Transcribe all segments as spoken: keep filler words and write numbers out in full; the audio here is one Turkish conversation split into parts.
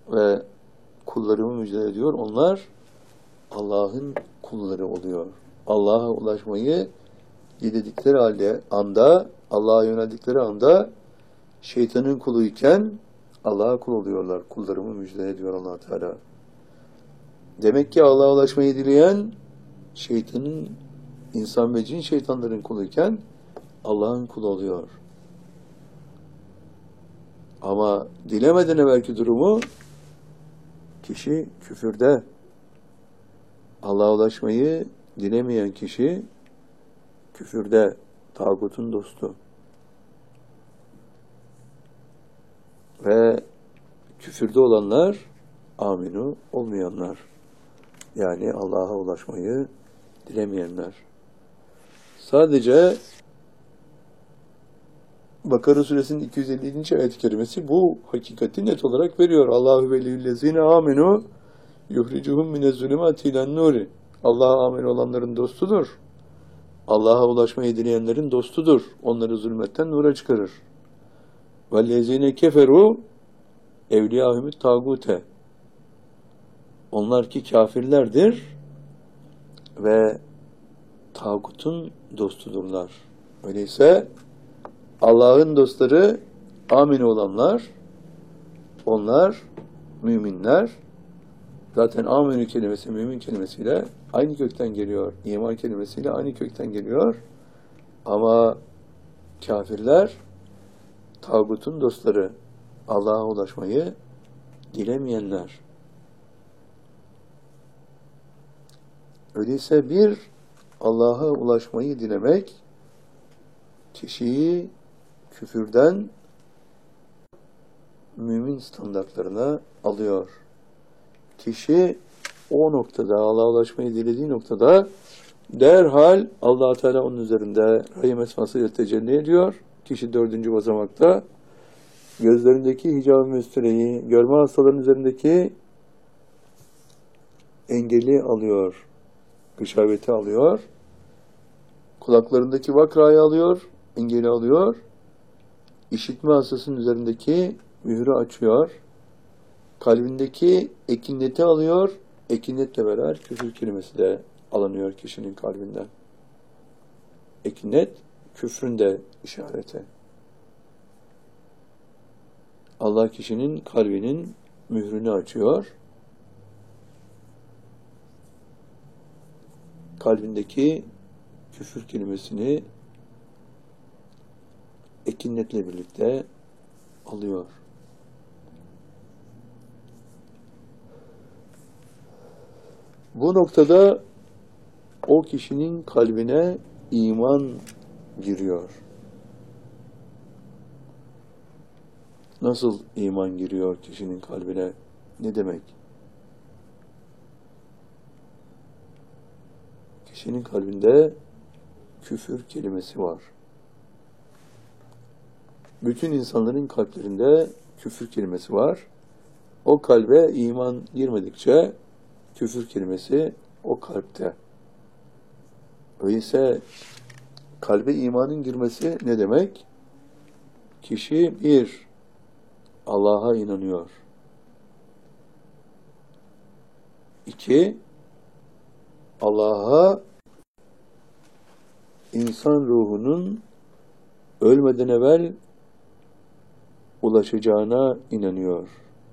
ve kullarımı müjde ediyor. Onlar Allah'ın kulları oluyor. Allah'a ulaşmayı diledikleri halde, anda, Allah'a yöneldikleri anda şeytanın kuluyken Allah'a kul oluyorlar. Kullarımı müjde ediyor Allah Teala. Demek ki Allah'a ulaşmayı dileyen şeytanın, insan ve cin şeytanların kuluyken Allah'ın kulu oluyor. Ama dilemeden evvelki durumu kişi küfürde. Allah'a ulaşmayı dilemeyen kişi küfürde, tağutun dostu. Ve küfürde olanlar aminu olmayanlar. Yani Allah'a ulaşmayı dilemeyenler. Sadece Bakara suresinin iki yüz elli yedinci ayet-i kerimesi bu hakikati net olarak veriyor. Allahu veliyyüllezine amenu yuhricuhum minezzulümati ilen nuri. Allah'a amin olanların dostudur. Allah'a ulaşmayı dileyenlerin dostudur. Onları zulmetten nura çıkarır. Vellezine keferu evliyahumut tagute. Onlar ki kafirlerdir ve tağutun dostudurlar. Öyleyse Allah'ın dostları amin olanlar, onlar müminler. Zaten aminü kelimesi mümin kelimesiyle aynı kökten geliyor. İman kelimesiyle aynı kökten geliyor. Ama kafirler tağutun dostları, Allah'a ulaşmayı dilemeyenler. Öyleyse bir Allah'a ulaşmayı dilemek kişiyi küfürden mümin standartlarına alıyor. Kişi o noktada, Allah'a ulaşmayı dilediği noktada derhal Allah Teala onun üzerinde rahim esmasıyla tecelli ediyor. Kişi dördüncü basamakta gözlerindeki hicab-ı müstüreyi, görme hastalarının üzerindeki engeli alıyor. Gışaveti alıyor. Kulaklarındaki vakrayı alıyor. Engeli alıyor. İşitme hastasının üzerindeki mührü açıyor. Kalbindeki ekineti alıyor. Ekinetle beraber küfür kelimesi de alınıyor kişinin kalbinden. Ekinet, küfrün de işareti. Allah kişinin kalbinin mührünü açıyor. Kalbindeki küfür kelimesini ekinetle birlikte alıyor. Bu noktada o kişinin kalbine iman giriyor. Nasıl iman giriyor kişinin kalbine? Ne demek? Kişinin kalbinde küfür kelimesi var. Bütün insanların kalplerinde küfür kelimesi var. O kalbe iman girmedikçe küfür kelimesi o kalpte. Öyleyse kalbe imanın girmesi ne demek? Kişi bir, Allah'a inanıyor. İki, Allah'a insan ruhunun ölmeden evvel ulaşacağına inanıyor.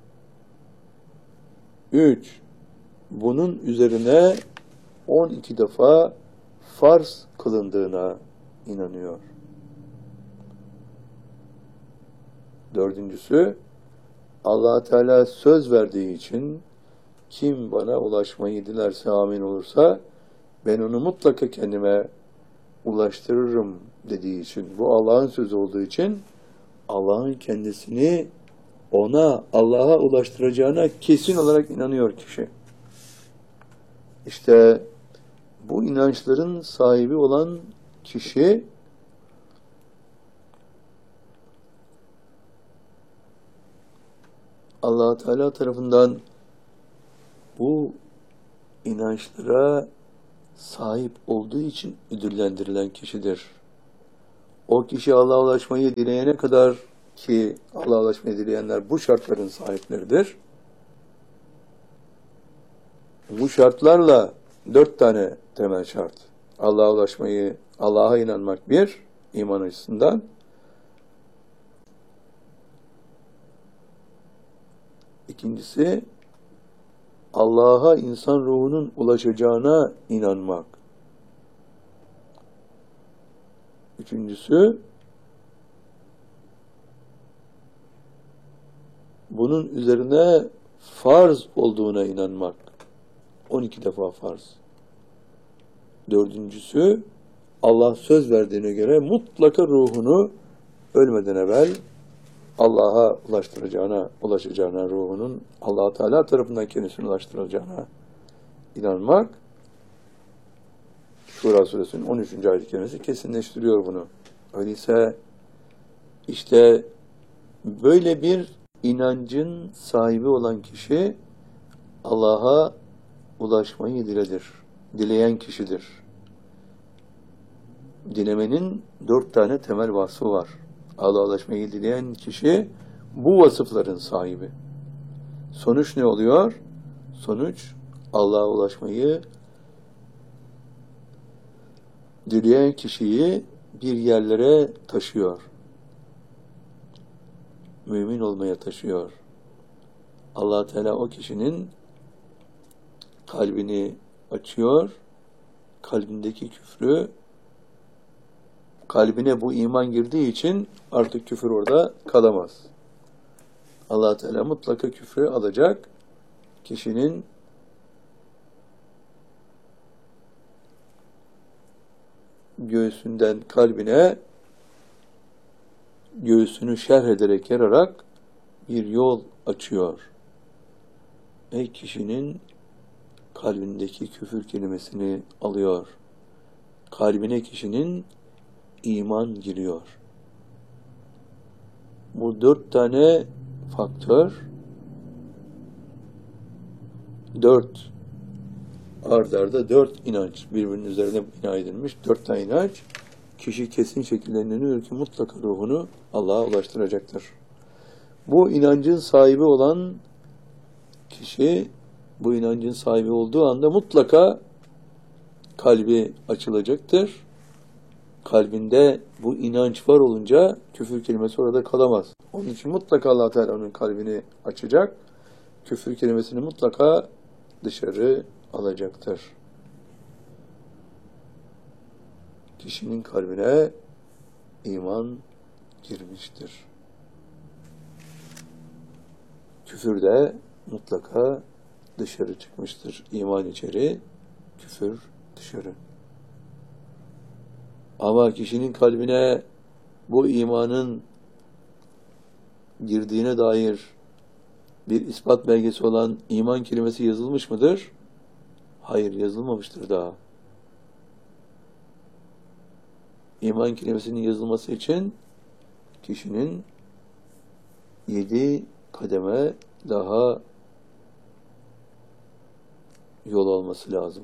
Üç, bunun üzerine on iki defa farz kılındığına inanıyor. Dördüncüsü, Allah Teala söz verdiği için kim bana ulaşmayı dilerse, amin olursa ben onu mutlaka kendime ulaştırırım dediği için, bu Allah'ın sözü olduğu için Allah'ın kendisini ona, Allah'a ulaştıracağına kesin olarak inanıyor kişi. İşte bu inançların sahibi olan kişi Allah Teala tarafından bu inançlara sahip olduğu için ödüllendirilen kişidir. O kişi Allah'a ulaşmayı dileyene kadar, ki Allah'a ulaşmayı dileyenler bu şartların sahipleridir. Bu şartlarla dört tane temel şart. Allah'a ulaşmayı, Allah'a inanmak bir, iman açısından. İkincisi, Allah'a insan ruhunun ulaşacağına inanmak. Üçüncüsü, bunun üzerine farz olduğuna inanmak. on iki defa farz. Dördüncüsü, Allah söz verdiğine göre mutlaka ruhunu ölmeden evvel Allah'a ulaştıracağına, ulaşacağına, ruhunun Allah Teala tarafından kendisine ulaştırılacağına inanmak. Şura suresinin on üçüncü ayet-i kerimesi kesinleştiriyor bunu. Öyleyse işte böyle bir inancın sahibi olan kişi Allah'a ulaşmayı diledir. Dileyen kişidir. Dilemenin dört tane temel vasfı var. Allah'a ulaşmayı dileyen kişi bu vasıfların sahibi. Sonuç ne oluyor? Sonuç Allah'a ulaşmayı dileyen kişiyi bir yerlere taşıyor. Mümin olmaya taşıyor. Allah Teala o kişinin kalbini açıyor, kalbindeki küfrü, kalbine bu iman girdiği için artık küfür orada kalamaz. Allah Teala mutlaka küfrü alacak, kişinin göğsünden kalbine, göğsünü şerh ederek yararak bir yol açıyor. Ey kişinin kalbindeki küfür kelimesini alıyor. Kalbine kişinin iman giriyor. Bu dört tane faktör, dört ard arda dört inanç birbirinin üzerine bina edilmiş dört tane inanç, kişi kesin şekilde inanıyor ki mutlaka ruhunu Allah'a ulaştıracaktır. Bu inancın sahibi olan kişi, bu inancın sahibi olduğu anda mutlaka kalbi açılacaktır. Kalbinde bu inanç var olunca küfür kelimesi orada kalamaz. Onun için mutlaka Allah Teala onun kalbini açacak. Küfür kelimesini mutlaka dışarı alacaktır. Kişinin kalbine iman girmiştir. Küfür de mutlaka dışarı çıkmıştır. İman içeri, küfür dışarı. Ama kişinin kalbine bu imanın girdiğine dair bir ispat belgesi olan iman kelimesi yazılmış mıdır? Hayır, yazılmamıştır daha. İman kelimesinin yazılması için kişinin yedi kademe daha yol alması lazım.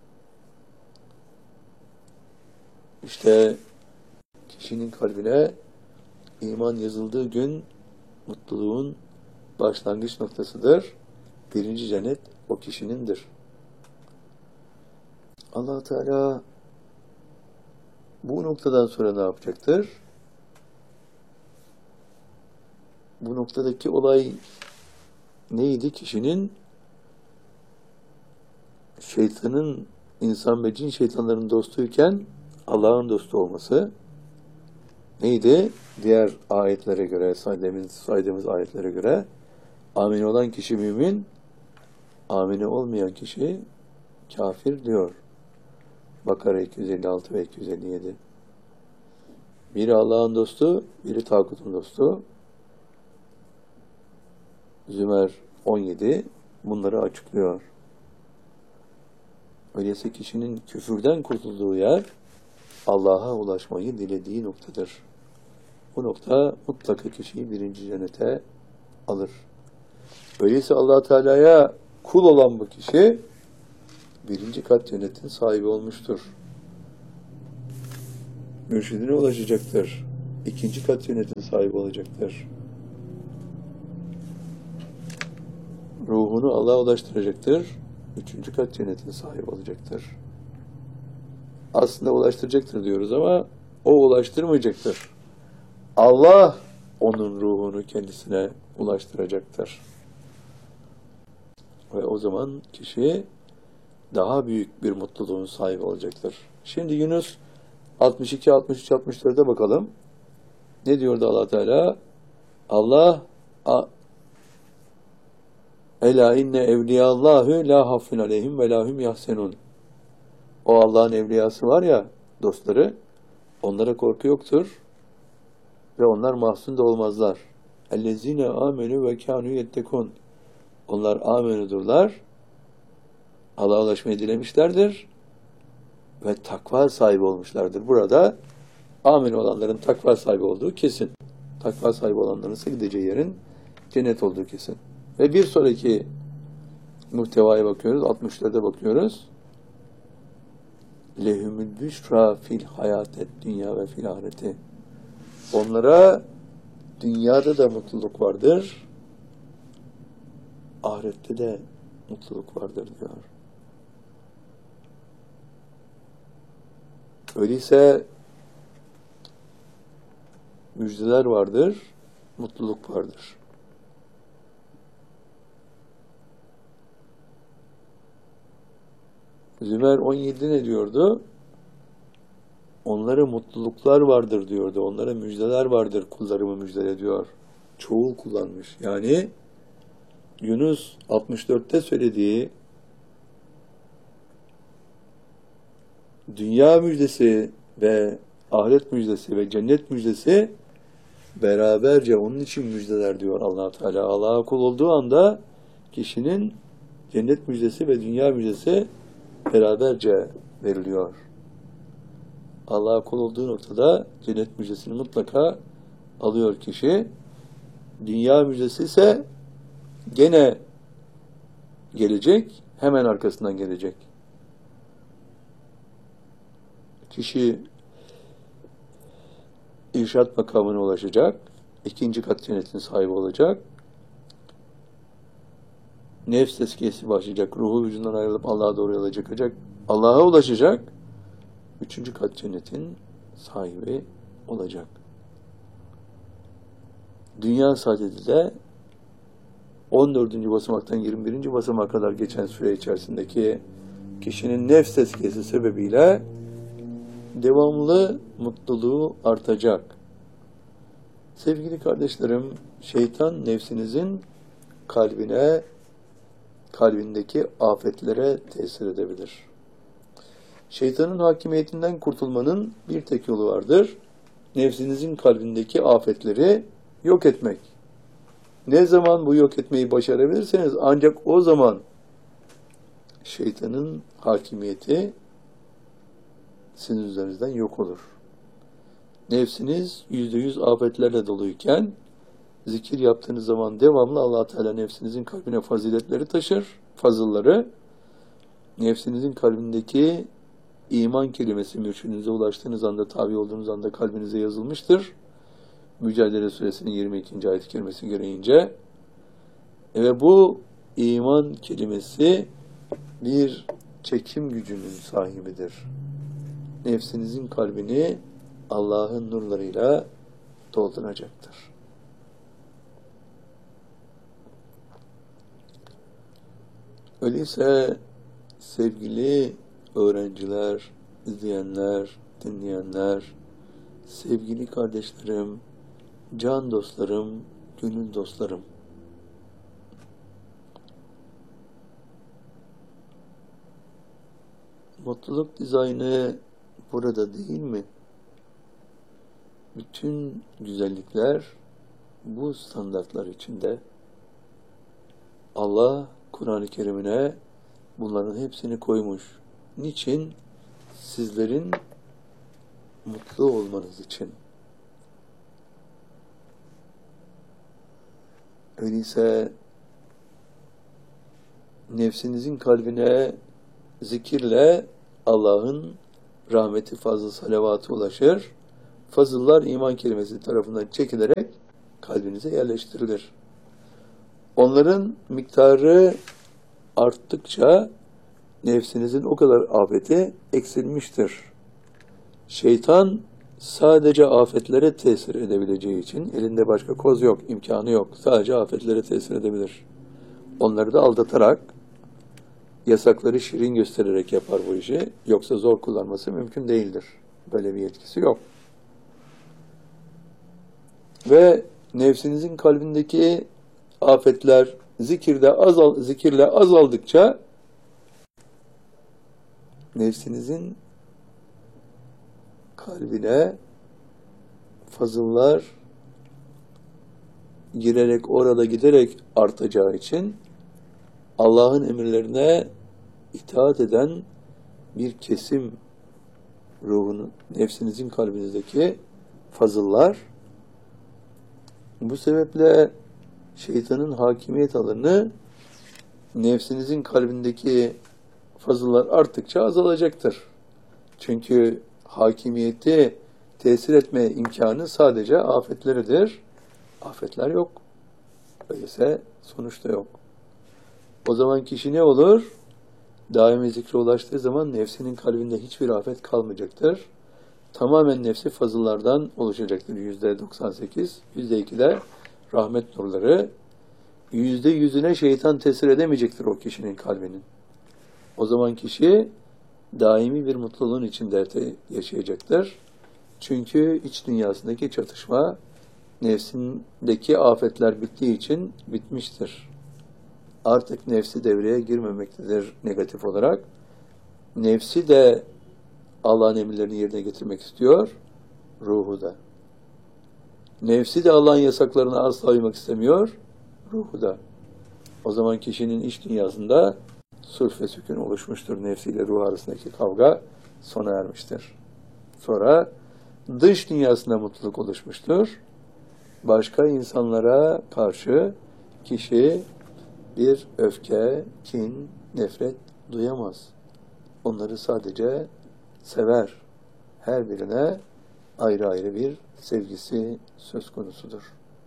İşte kişinin kalbine iman yazıldığı gün mutluluğun başlangıç noktasıdır. Birinci cennet o kişinindir. Allah Teala bu noktadan sonra ne yapacaktır? Bu noktadaki olay neydi? Kişinin şeytanın, insan ve cin şeytanların dostuyken Allah'ın dostu olması neydi? Diğer ayetlere göre, saydığımız, saydığımız ayetlere göre amin olan kişi mümin, amine olmayan kişi kafir diyor. Bakara iki yüz elli altı ve iki yüz elli yedi. Biri Allah'ın dostu, biri tağutun dostu. Zümer on yedi bunları açıklıyor. Öyleyse kişinin küfürden kurtulduğu yer Allah'a ulaşmayı dilediği noktadır. Bu nokta mutlaka kişiyi birinci cennete alır. Öyleyse Allah Teala'ya kul olan bu kişi birinci kat cennetin sahibi olmuştur. Mürşidine ulaşacaktır. İkinci kat cennetin sahibi olacaktır. Ruhunu Allah'a ulaştıracaktır. üçüncü kat cennetin sahibi olacaktır. Aslında ulaştıracaktır diyoruz ama o ulaştırmayacaktır. Allah onun ruhunu kendisine ulaştıracaktır. Ve o zaman kişi daha büyük bir mutluluğun sahibi olacaktır. Şimdi Yunus altmış iki, altmış üç, altmış dört'e bakalım. Ne diyordu Allah Teala? Allah Ela inne evliyallahu la hafun aleyhim ve lahum yahsenun. O Allah'ın evliyası var ya, dostları, onlara korku yoktur ve onlar mahzun da olmazlar. Ellezine amenu ve kanu yettekun. Onlar amenudurlar, Allah'a ulaşmayı dilemişlerdir ve takva sahibi olmuşlardır. Burada amin olanların takva sahibi olduğu kesin. Takva sahibi olanların ise gideceği yerin cennet olduğu kesin. Ve bir sonraki muhtevaya bakıyoruz, altmış dört'e bakıyoruz. Lehumül büşra fil hayatet dünya ve fil ahireti. Onlara dünyada da mutluluk vardır, ahirette de mutluluk vardır diyor. Öyleyse müjdeler vardır, mutluluk vardır. Zümer on yedi ne diyordu? Onlara mutluluklar vardır diyordu. Onlara müjdeler vardır, kullarımı müjdele diyor. Çoğul kullanmış. Yani Yunus altmış dört'te söylediği dünya müjdesi ve ahiret müjdesi ve cennet müjdesi beraberce onun için müjdeler diyor Allah Teala. Allah'a kul olduğu anda kişinin cennet müjdesi ve dünya müjdesi beraberce veriliyor. Allah'a kul olduğu noktada cennet müjdesini mutlaka alıyor kişi. Dünya müjdesi ise gene gelecek, hemen arkasından gelecek. Kişi irşad makamına ulaşacak, ikinci kat cennetin sahibi olacak. Nefs tezkiyesi başlayacak, ruhu vücudundan ayrılıp Allah'a doğru yola çıkacak, Allah'a ulaşacak, üçüncü kat cennetin sahibi olacak. Dünya saadeti de on dördüncü basamaktan yirmi birinci basamağa kadar geçen süre içerisindeki kişinin nefs tezkiyesi sebebiyle devamlı mutluluğu artacak. Sevgili kardeşlerim, şeytan nefsinizin kalbine, kalbindeki afetlere tesir edebilir. Şeytanın hakimiyetinden kurtulmanın bir tek yolu vardır. Nefsinizin kalbindeki afetleri yok etmek. Ne zaman bu yok etmeyi başarabilirseniz ancak o zaman şeytanın hakimiyeti sizin üzerinizden yok olur. Nefsiniz yüzde yüz afetlerle doluyken zikir yaptığınız zaman devamlı Allah Teala nefsinizin kalbine faziletleri taşır, fazılları. Nefsinizin kalbindeki iman kelimesi mürşidinize ulaştığınız anda, tabi olduğunuz anda kalbinize yazılmıştır. Mücadele Suresinin yirmi ikinci ayet-i kerimesi gereğince. Ve bu iman kelimesi bir çekim gücünün sahibidir. Nefsinizin kalbini Allah'ın nurlarıyla dolduracaktır. Öyleyse sevgili öğrenciler, izleyenler, dinleyenler, sevgili kardeşlerim, can dostlarım, gönül dostlarım, mutluluk dizaynı burada değil mi? Bütün güzellikler bu standartlar içinde. Allah Kur'an-ı Kerim'ine bunların hepsini koymuş. Niçin? Sizlerin mutlu olmanız için. Öyleyse nefsinizin kalbine zikirle Allah'ın rahmeti, fazla salavatı ulaşır. Fazıllar iman kelimesi tarafından çekilerek kalbinize yerleştirilir. Onların miktarı arttıkça nefsinizin o kadar afeti eksilmiştir. Şeytan sadece afetlere tesir edebileceği için elinde başka koz yok, imkanı yok. Sadece afetlere tesir edebilir. Onları da aldatarak, yasakları şirin göstererek yapar bu işi. Yoksa zor kullanması mümkün değildir. Böyle bir yetkisi yok. Ve nefsinizin kalbindeki afetler zikirde azal, zikirle azaldıkça nefsinizin kalbine fazıllar girerek, orada giderek artacağı için Allah'ın emirlerine itaat eden bir kesim ruhunun, nefsinizin kalbinizdeki fazıllar, bu sebeple şeytanın hakimiyet alanı nefsinizin kalbindeki fazıllar arttıkça azalacaktır. Çünkü hakimiyeti tesir etme imkanı sadece afetleridir. Afetler yok. Öyleyse sonuçta yok. O zaman kişi ne olur? Daimi zikre ulaştığı zaman nefsinin kalbinde hiçbir afet kalmayacaktır. Tamamen nefsi fazıllardan oluşacaktır. Yüzde doksan sekiz, yüzde iki de rahmet nurları. Yüzde yüzüne şeytan tesir edemeyecektir o kişinin kalbinin. O zaman kişi daimi bir mutluluğun içinde yaşayacaktır. Çünkü iç dünyasındaki çatışma nefsindeki afetler bittiği için bitmiştir. Artık nefsi devreye girmemektedir negatif olarak. Nefsi de Allah'ın emirlerini yerine getirmek istiyor, ruhu da. Nefsi de Allah'ın yasaklarına asla uymak istemiyor, ruhu da. O zaman kişinin iç dünyasında sulh ve sükun oluşmuştur. Nefsiyle ruh arasındaki kavga sona ermiştir. Sonra dış dünyasında mutluluk oluşmuştur. Başka insanlara karşı kişi bir öfke, kin, nefret duyamaz. Onları sadece sever. Her birine ayrı ayrı bir sevgisi söz konusudur.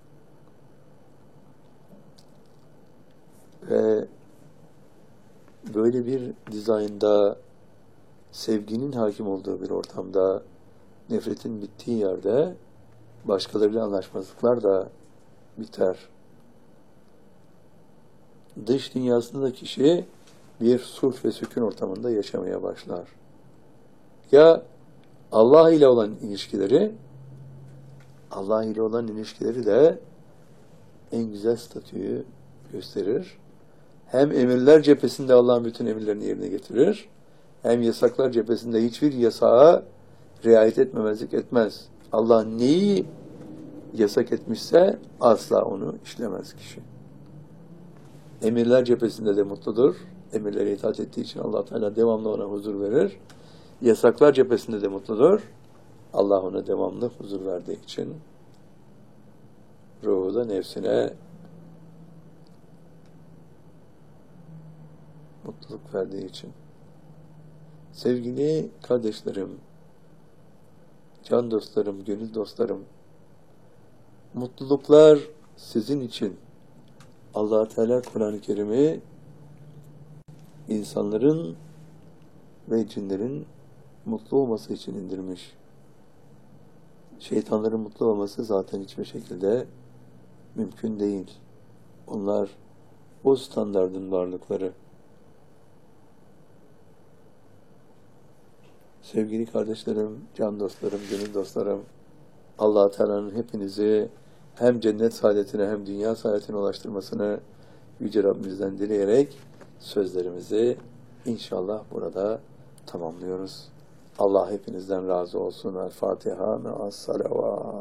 Ve böyle bir dizaynda, sevginin hakim olduğu bir ortamda, nefretin bittiği yerde başkalarıyla anlaşmazlıklar da biter. Dış dünyasında da kişi bir sulh ve sükun ortamında yaşamaya başlar. Ya Allah ile olan ilişkileri, Allah ile olan ilişkileri de en güzel statüyü gösterir. Hem emirler cephesinde Allah'ın bütün emirlerini yerine getirir, hem yasaklar cephesinde hiçbir yasağa riayet etmemezlik etmez. Allah neyi yasak etmişse asla onu işlemez kişi. Emirler cephesinde de mutludur. Emirlere itaat ettiği için Allah Teala devamlı ona huzur verir. Yasaklar cephesinde de mutludur. Allah ona devamlı huzur verdiği için, ruhu da nefsine mutluluk verdiği için. Sevgili kardeşlerim, can dostlarım, gönül dostlarım, mutluluklar sizin için. Allah Teala Kur'an-ı Kerim'i insanların ve cinlerin mutlu olması için indirmiş. Şeytanların mutlu olması zaten hiçbir şekilde mümkün değil. Onlar o standardın varlıkları. Sevgili kardeşlerim, can dostlarım, gönül dostlarım, Allah Teala'nın hepinizi hem cennet saadetine hem dünya saadetine ulaştırmasını Yüce Rabbimizden dileyerek sözlerimizi inşallah burada tamamlıyoruz. Allah hepinizden razı olsun. El Fatiha me'as salavat.